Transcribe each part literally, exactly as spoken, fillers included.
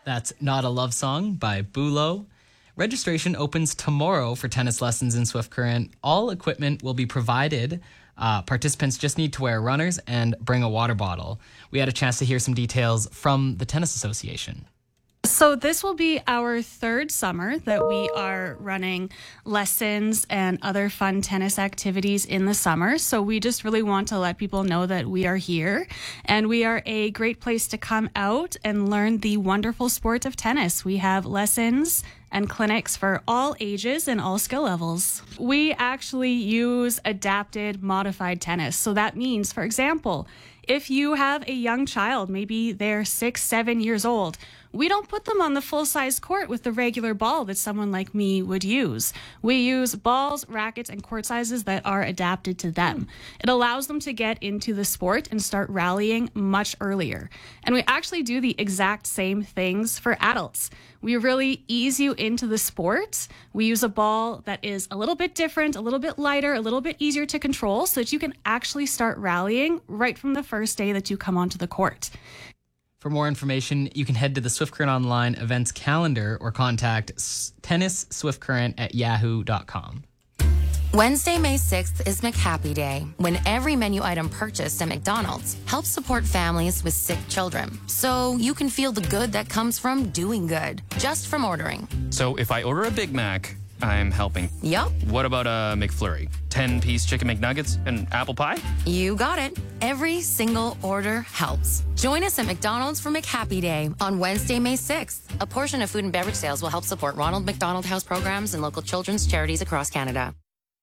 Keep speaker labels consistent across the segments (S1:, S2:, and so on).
S1: That's Not a Love Song by Bulo. Registration opens tomorrow for tennis lessons in Swift Current. All equipment will be provided. Uh, participants just need to wear runners and bring a water bottle. We had a chance to hear some details from the Tennis Association.
S2: So this will be our third summer that we are running lessons and other fun tennis activities in the summer. So we just really want to let people know that we are here and we are a great place to come out and learn the wonderful sport of tennis. We have lessons and clinics for all ages and all skill levels. We actually use adapted modified tennis. So that means, for example, if you have a young child, maybe they're six, seven years old, we don't put them on the full-size court with the regular ball that someone like me would use. We use balls, rackets, and court sizes that are adapted to them. It allows them to get into the sport and start rallying much earlier. And we actually do the exact same things for adults. We really ease you into the sport. We use a ball that is a little bit different, a little bit lighter, a little bit easier to control so that you can actually start rallying right from the first day that you come onto the court.
S1: For more information, you can head to the Swift Current Online events calendar or contact tennis swift current at yahoo dot com.
S3: Wednesday, May sixth is McHappy Day, when every menu item purchased at McDonald's helps support families with sick children. So you can feel the good that comes from doing good, just from ordering.
S4: So if I order a Big Mac, I'm helping.
S3: Yup.
S4: What about a McFlurry? ten-piece chicken McNuggets and apple pie?
S3: You got it. Every single order helps. Join us at McDonald's for McHappy Day on Wednesday, May sixth. A portion of food and beverage sales will help support Ronald McDonald House programs and local children's charities across Canada.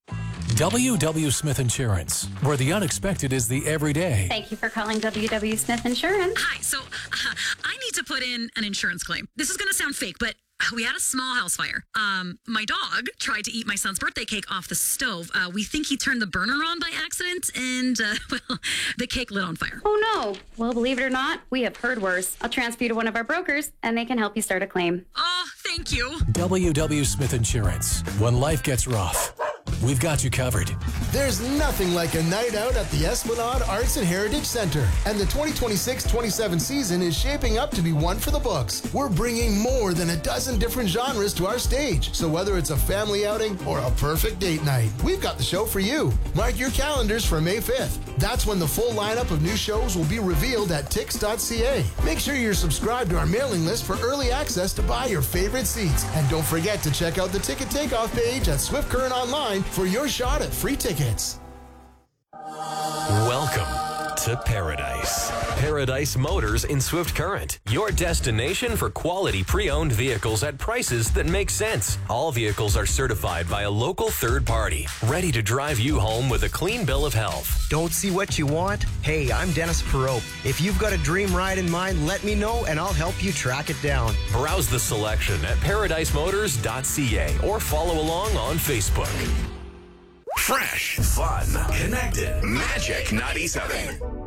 S5: W W. Smith Insurance, where the unexpected is the everyday.
S6: Thank you for calling W W. Smith Insurance.
S7: Hi, so uh, I need to put in an insurance claim. This is going to sound fake, but we had a small house fire. Um, my dog tried to eat my son's birthday cake off the stove. Uh, we think he turned the burner on by accident, and, uh, well, the cake lit on fire.
S6: Oh, no. Well, believe it or not, we have heard worse. I'll transfer you to one of our brokers, and they can help you start a claim.
S7: Oh, thank you.
S5: W W. Smith Insurance. When life gets rough, we've got you covered.
S8: There's nothing like a night out at the Esplanade Arts and Heritage Center, and the twenty twenty-six twenty-seven season is shaping up to be one for the books. We're bringing more than a dozen different genres to our stage, so whether it's a family outing or a perfect date night, we've got the show for you. Mark your calendars for May fifth. That's when the full lineup of new shows will be revealed at tix dot c a. Make sure you're subscribed to our mailing list for early access to buy your favorite seats, and don't forget to check out the ticket takeoff page at Swift Current Online for your shot at free tickets.
S9: Welcome to Paradise. Paradise Motors in Swift Current. Your destination for quality pre-owned vehicles at prices that make sense. All vehicles are certified by a local third party, ready to drive you home with a clean bill of health.
S10: Don't see what you want? Hey, I'm Dennis Perot. If you've got a dream ride in mind, let me know and I'll help you track it down.
S9: Browse the selection at paradise motors dot c a or follow along on Facebook.
S11: Fresh, fun, connected, Magic ninety-seven.